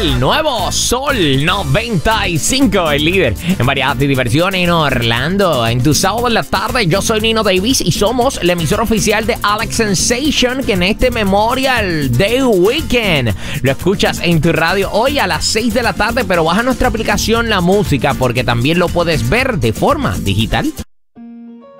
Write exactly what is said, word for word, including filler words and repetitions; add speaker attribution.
Speaker 1: el nuevo Sol noventa y cinco, el líder en variedad y diversión en Orlando. En tu sábado en la tarde, yo soy Nino Davis y somos la emisora oficial de Alex Sensation, que en este Memorial Day Weekend lo escuchas en tu radio hoy a las seis de la tarde, pero baja nuestra aplicación La Música porque también lo puedes ver de forma digital.